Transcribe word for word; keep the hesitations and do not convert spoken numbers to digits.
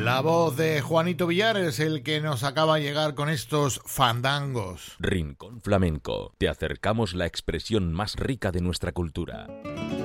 La voz de Juanito Villar es el que nos acaba de llegar con estos fandangos. Rincón Flamenco. Te acercamos la expresión más rica de nuestra cultura.